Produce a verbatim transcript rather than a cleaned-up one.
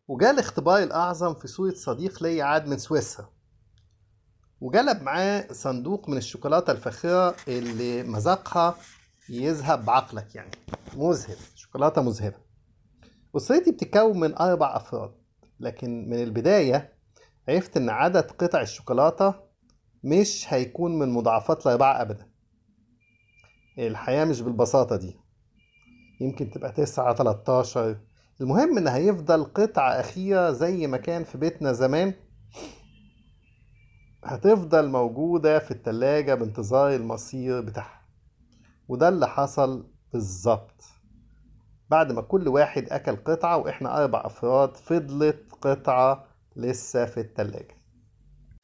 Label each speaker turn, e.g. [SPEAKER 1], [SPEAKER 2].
[SPEAKER 1] وجاء الاختبار الأعظم في صورة صديق لي عاد من سويسرا، وجلب معاه صندوق من الشوكولاتة الفاخرة اللي مذاقها يذهب بعقلك، يعني مذهل، شوكولاتة مذهبة. أسرتي بتتكون من أربع أفراد، لكن من البداية عرفت إن عدد قطع الشوكولاتة مش هيكون من مضاعفات الأربعة أبدا. الحياة مش بالبساطة دي، يمكن تبقى تسعة تلاتاشر، المهم إن هيفضل قطعة أخيرة زي ما كان في بيتنا زمان، هتفضل موجودة في التلاجة بانتظار المصير بتاعها. وده اللي حصل بالظبط. بعد ما كل واحد أكل قطعة وإحنا أربع أفراد، فضلت قطعة لسه في التلاجة.